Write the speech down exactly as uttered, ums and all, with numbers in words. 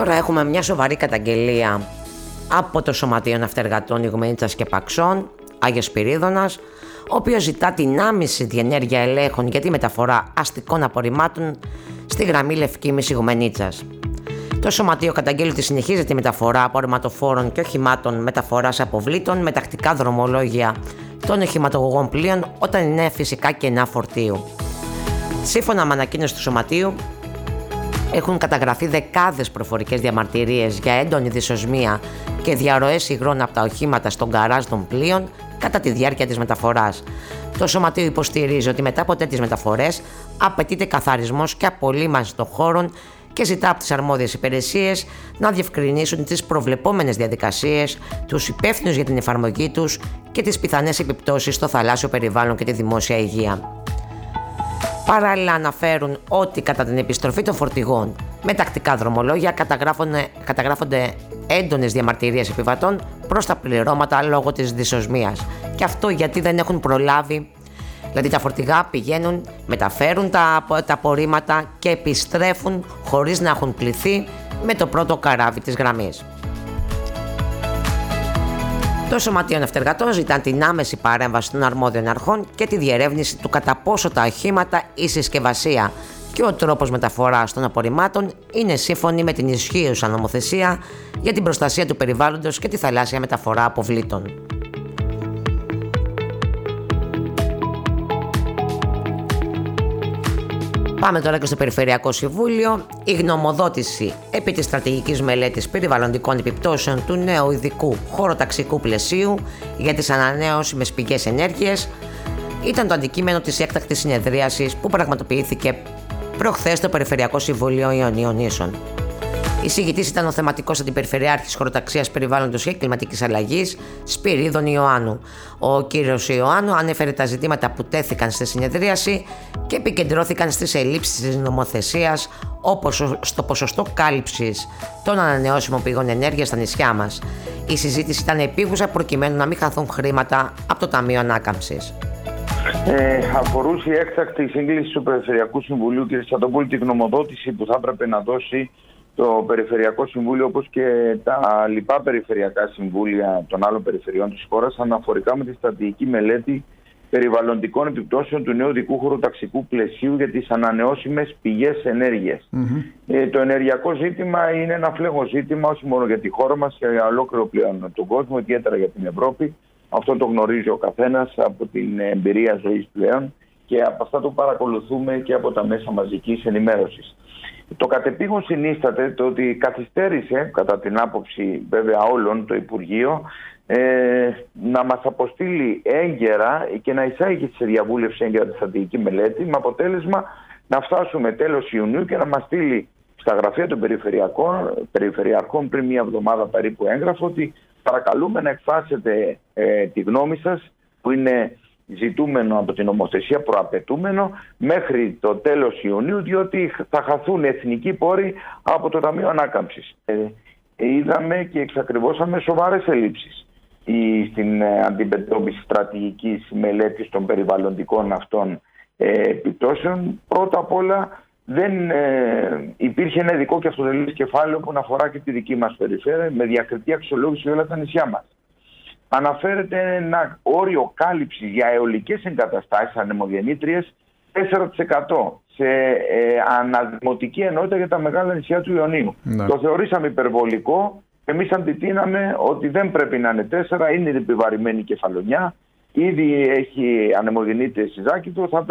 Τώρα έχουμε μια σοβαρή καταγγελία από το Σωματείο Ναυτεργατών Ιγουμενίτσας και Παξών, Άγιος Σπυρίδωνας, ο οποίος ζητά την άμεση διενέργεια ελέγχων για τη μεταφορά αστικών απορριμμάτων στη γραμμή Λευκήμης Ιγουμενίτσας. Το Σωματείο καταγγέλει ότι συνεχίζεται τη μεταφορά απορριμματοφόρων και οχημάτων μεταφοράς αποβλήτων με τακτικά δρομολόγια των οχηματογωγών πλοίων όταν είναι φυσικά κενά φορτίου. Σύμφωνα με ανακοίνωση του Σωματείου, έχουν καταγραφεί δεκάδες προφορικές διαμαρτυρίες για έντονη δυσοσμία και διαρροές υγρών από τα οχήματα στον γκαράζ των πλοίων κατά τη διάρκεια της μεταφοράς. Το Σωματείο υποστηρίζει ότι μετά από τέτοιες μεταφορές απαιτείται καθαρισμός και απολύμανση των χώρων και ζητά από τις αρμόδιες υπηρεσίες να διευκρινίσουν τις προβλεπόμενες διαδικασίες, τους υπεύθυνους για την εφαρμογή τους και τις πιθανές επιπτώσεις στο θαλάσσιο περιβάλλον και τη δημόσια υγεία. Παράλληλα αναφέρουν ότι κατά την επιστροφή των φορτηγών με τακτικά δρομολόγια καταγράφονται, καταγράφονται έντονες διαμαρτυρίες επιβατών προς τα πληρώματα λόγω της δυσοσμίας. Και αυτό γιατί δεν έχουν προλάβει, δηλαδή τα φορτηγά πηγαίνουν, μεταφέρουν τα, τα απορρίμματα και επιστρέφουν χωρίς να έχουν πληθεί με το πρώτο καράβι της γραμμής. Το Σωματείο Ναυτεργατών ζητά την άμεση παρέμβαση των αρμόδιων αρχών και τη διερεύνηση του κατά πόσο τα οχήματα, η συσκευασία και ο τρόπος μεταφοράς των απορριμμάτων είναι σύμφωνοι με την ισχύουσα νομοθεσία για την προστασία του περιβάλλοντος και τη θαλάσσια μεταφορά αποβλήτων. Πάμε τώρα και στο Περιφερειακό Συμβούλιο. Η γνωμοδότηση επί της στρατηγικής μελέτης περιβαλλοντικών επιπτώσεων του νέου ειδικού χωροταξικού πλαισίου για τις ανανεώσιμες πηγές ενέργειας ήταν το αντικείμενο της έκτακτης συνεδρίασης που πραγματοποιήθηκε προχθές στο Περιφερειακό Συμβούλιο Ιωνίων Νήσων. Εισηγητής ήταν ο θεματικός αντιπεριφερειάρχης χωροταξίας περιβάλλοντος και κλιματικής αλλαγής, Σπυρίδων Ιωάννου. Ο κύριος Ιωάννου ανέφερε τα ζητήματα που τέθηκαν στη συνεδρίαση και επικεντρώθηκαν στις ελλείψεις της νομοθεσίας, όπως στο ποσοστό κάλυψης των ανανεώσιμων πηγών ενέργειας στα νησιά μας. Η συζήτηση ήταν επίγουσα προκειμένου να μην χαθούν χρήματα από το Ταμείο Ανάκαμψης. Ε, αφορούσε η έκτακτη σύγκληση του Περιφερειακού Συμβουλίου, κ. Σατοπούλη, τη γνωμοδότηση που θα έπρεπε να δώσει το Περιφερειακό Συμβούλιο, όπως και τα λοιπά περιφερειακά συμβούλια των άλλων περιφερειών της χώρας, αναφορικά με τη στρατηγική μελέτη περιβαλλοντικών επιπτώσεων του νέου ειδικού χωροταξικού πλαισίου για τις ανανεώσιμες πηγές ενέργειας. Mm-hmm. Ε, το ενεργειακό ζήτημα είναι ένα φλέγον ζήτημα, όχι μόνο για τη χώρα μας, και για ολόκληρο πλέον τον κόσμο, ιδιαίτερα για την Ευρώπη. Αυτό το γνωρίζει ο καθένας από την εμπειρία ζωής πλέον και από αυτά το παρακολουθούμε και από τα μέσα μαζικής ενημέρωσης. Το κατεπήγον συνίσταται το ότι καθυστέρησε, κατά την άποψη βέβαια όλων, το Υπουργείο ε, να μας αποστείλει έγκαιρα και να εισάγει σε διαβούλευση έγκαιρα τη στρατηγική μελέτη, με αποτέλεσμα να φτάσουμε τέλος Ιουνίου και να μας στείλει στα γραφεία των περιφερειακών, περιφερειακών πριν μία εβδομάδα περίπου έγγραφο ότι παρακαλούμε να εκφράσετε ε, τη γνώμη σας, που είναι ζητούμενο από την νομοθεσία, προαπαιτούμενο, μέχρι το τέλος Ιουνίου, διότι θα χαθούν εθνικοί πόροι από το Ταμείο Ανάκαμψης. Ε, είδαμε και εξακριβώσαμε σοβαρές ελλείψεις η, στην ε, αντιμετώπιση στρατηγικής μελέτης των περιβαλλοντικών αυτών ε, επιπτώσεων. Πρώτα απ' όλα δεν ε, υπήρχε ένα ειδικό και αυτοδελής κεφάλαιο που να αφορά και τη δική μας περιφέρεια, με διακριτή αξιολόγηση όλα τα νησιά μας. Αναφέρεται ένα όριο κάλυψης για αιωλικές εγκαταστάσεις ανεμογεννήτριες τέσσερα τοις εκατό σε ε, αναδημοτική ενότητα για τα μεγάλα νησιά του Ιωνίου. Ναι. Το θεωρήσαμε υπερβολικό. Εμείς αντιτείναμε ότι δεν πρέπει να είναι τέσσερα, είναι επιβαρημένη κεφαλονιά. Ήδη έχει ανεμογεννήτριες στη Ζάκηδο, θα